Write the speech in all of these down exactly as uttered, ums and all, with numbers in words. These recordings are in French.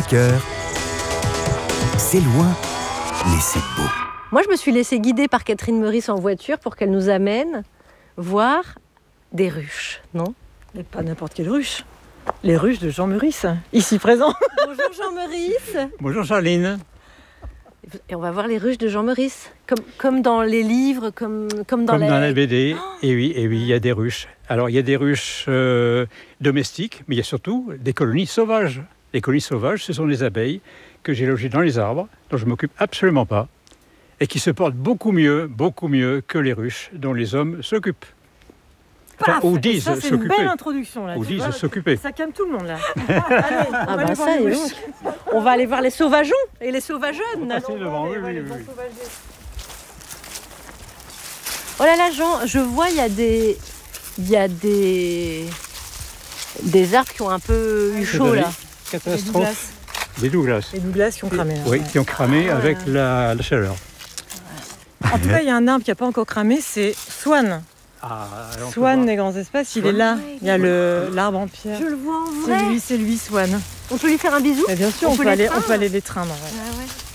cinq heures, c'est loin, mais c'est beau. Moi, je me suis laissée guider par Catherine Meurice en voiture pour qu'elle nous amène voir des ruches, non ? Mais pas n'importe quelle ruche. Les ruches de Jean Meurice, ici présent. Bonjour Jean Meurice. Bonjour Charline. Et on va voir les ruches de Jean Meurice, comme, comme dans les livres, comme, comme dans Comme la... dans la B D, oh et oui, et oui, il y a des ruches. Alors il y a des ruches euh, domestiques, mais il y a surtout des colonies sauvages. Les colonies sauvages, ce sont des abeilles que j'ai logées dans les arbres, dont je ne m'occupe absolument pas, et qui se portent beaucoup mieux, beaucoup mieux que les ruches dont les hommes s'occupent. Enfin, Paf, ou disent ça, c'est s'occuper. une belle introduction là. Ou Tu disent vois, s'occuper. Ça calme tout le monde là. Allez, on Ah va bah aller voir ça, les et ruches. donc, on va aller voir les sauvageons et les sauvageonnes. Passez devant, oui, oui, oui. Oh là là, Jean, je vois, il y a des... Il y a des... Des arbres qui ont un peu eu chaud là. Catastrophe. Des Douglas. Les Douglas qui ont cramé. Oui, ouais. qui ont cramé Ah, avec ouais. la, la chaleur. En tout cas, il y a un arbre qui n'a pas encore cramé, c'est Swan. Ah, alors on peut Swan voir. des grands espaces, il Swan. est là. Ouais, Il y a le, l'arbre en pierre. Je le vois en C'est vrai. lui, c'est lui, Swan. On peut lui faire un bisou. Et bien sûr, On on, peut peut les aller, on traindre. peut aller les traindre. Ouais. Ah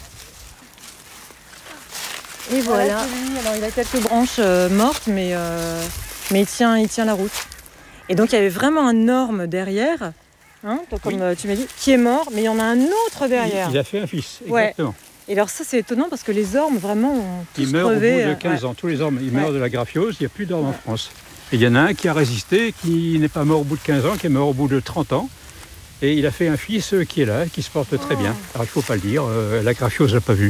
ouais. Et voilà. c'est lui. Alors, il a quelques branches euh, mortes, mais, euh, mais il, tient, il tient la route. Et donc, il y avait vraiment un orme derrière, hein, comme Oui. euh, tu m'as dit, qui est mort, mais il y en a un autre derrière. Il, il a fait un fils, Ouais. exactement. Et alors ça, c'est étonnant parce que les ormes, vraiment, ont tous Il meurt crevé. au bout de euh, quinze ouais. ans. Tous les ormes, ils Ouais. meurent de la graphiose. Il n'y a plus d'ormes en France. Et il y en a un qui a résisté, qui n'est pas mort au bout de quinze ans, qui est mort au bout de trente ans. Et il a fait un fils euh, qui est là, qui se porte très bien. Alors il ne faut pas le dire, euh, la graphiose n'a pas vu.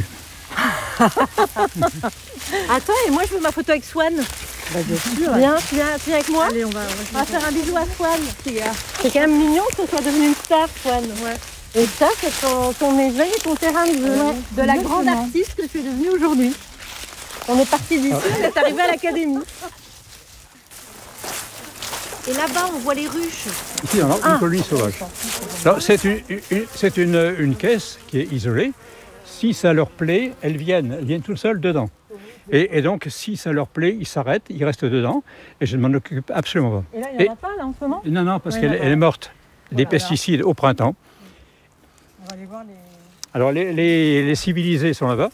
Attends, et moi je veux ma photo avec Swan. Bah, bien sûr. Viens, viens, viens avec moi. Allez, on va... On va faire un bisou à Swan. C'est quand même mignon que ce soit devenu une star, Swan. Et ça, c'est ton, ton maison et ton terrain de jeu, Ouais, de la exactement. grande artiste que tu es devenue aujourd'hui. On est parti d'ici, on est arrivé à l'académie. Et là-bas, on voit les ruches. Ici, on a Ah. une colonie sauvage. Alors, c'est une, une- c'est une, une caisse qui est isolée. Si ça leur plaît, elles viennent. Elles viennent toutes seules dedans. Et, et donc, si ça leur plaît, ils s'arrêtent, ils restent dedans. Et je ne m'en occupe absolument pas. Et là, il n'y Et- en a pas, là, en ce moment. Non, non, parce Oui, qu'elle là-bas. elle est morte. Des Voilà. pesticides au printemps. On va aller voir les... Alors, les, les- les civilisés sont là-bas.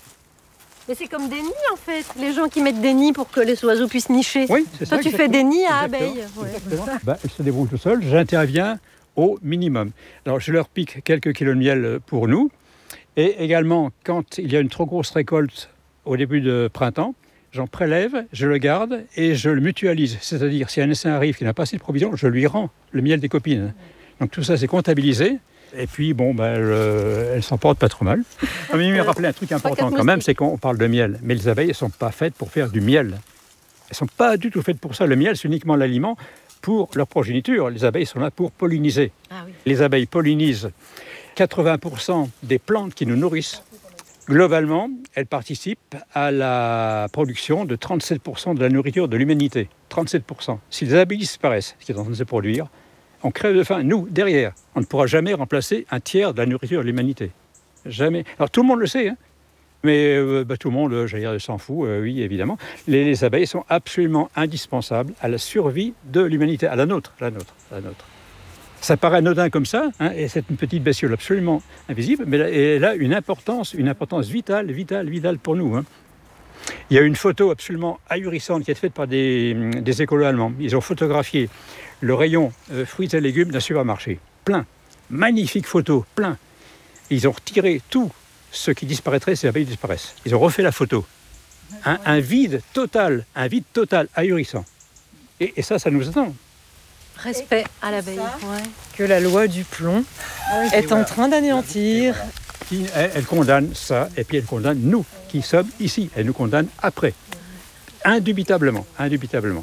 Mais c'est comme des nids en fait. Les gens qui mettent des nids pour que les oiseaux puissent nicher. Oui, c'est ça. Toi, tu fais des exactement. nids à Exactement. abeilles. Ouais. Exactement. Ben, elles se débrouillent tout seules. J'interviens au minimum. Alors, je leur pique quelques kilos de miel pour nous. Et également, quand il y a une trop grosse récolte au début de printemps, j'en prélève, je le garde et je le mutualise. C'est-à-dire, si un essaim arrive qui n'a pas assez de provisions, je lui rends le miel des copines. Donc tout ça, c'est comptabilisé. Et puis, bon, ben, elle, elle s'en porte pas trop mal. On m'a rappelé un truc important quand même, c'est qu'on parle de miel. Mais les abeilles ne sont pas faites pour faire du miel. Elles ne sont pas du tout faites pour ça. Le miel, c'est uniquement l'aliment pour leur progéniture. Les abeilles sont là pour polliniser. Ah oui. Les abeilles pollinisent quatre-vingts pour cent des plantes qui nous nourrissent. Globalement, elles participent à la production de trente-sept pour cent de la nourriture de l'humanité. trente-sept pour cent. Si les abeilles disparaissent, ce qui est en train de se produire, on crève de faim. Nous, derrière, on ne pourra jamais remplacer un tiers de la nourriture de l'humanité. Jamais. Alors tout le monde le sait, hein, mais euh, bah, tout le monde, euh, j'allais dire, s'en fout, euh, oui, évidemment. Les, les abeilles sont absolument indispensables à la survie de l'humanité, à la nôtre, à la nôtre, à la nôtre. Ça paraît anodin comme ça, hein, et c'est une petite bestiole absolument invisible, mais elle a une importance, une importance vitale, vitale, vitale pour nous. Hein. Il y a une photo absolument ahurissante qui est faite par des, des écolos allemands. Ils ont photographié le rayon euh, fruits et légumes d'un supermarché. Plein. Magnifique photo, plein. Ils ont retiré tout ce qui disparaîtrait si les abeilles disparaissent. Ils ont refait la photo. Un, un vide total, un vide total ahurissant. Et, et ça, ça nous attend. Respect à l'abeille. Ouais. Que la loi du plomb est en train d'anéantir. Qui, elle, elle condamne ça, et puis elle condamne nous, qui sommes ici. Elle nous condamne après. Indubitablement, indubitablement.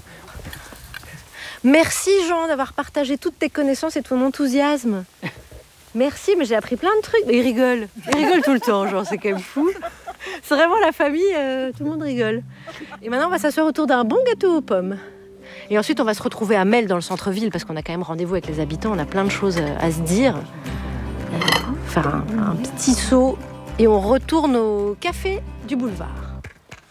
Merci Jean d'avoir partagé toutes tes connaissances et ton enthousiasme. Merci, mais j'ai appris plein de trucs. Mais il rigole. Il rigole tout le temps, Jean, c'est quand même fou. C'est vraiment la famille, euh, tout le monde rigole. Et maintenant, on va s'asseoir autour d'un bon gâteau aux pommes. Et ensuite, on va se retrouver à Melle, dans le centre-ville, parce qu'on a quand même rendez-vous avec les habitants, on a plein de choses à se dire. Et faire un, un petit saut, et on retourne au café du boulevard.